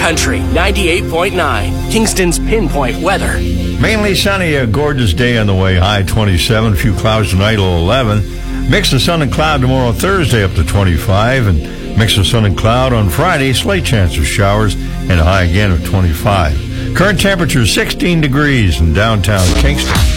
Country 98.9, Kingston's Pinpoint Weather. Mainly sunny, a gorgeous day on the way, high 27. A few clouds tonight, low 11. Mix of sun and cloud tomorrow, Thursday, up to 25. And mix of sun and cloud on Friday, slight chance of showers, and a high again of 25. Current temperature 16 degrees in downtown Kingston.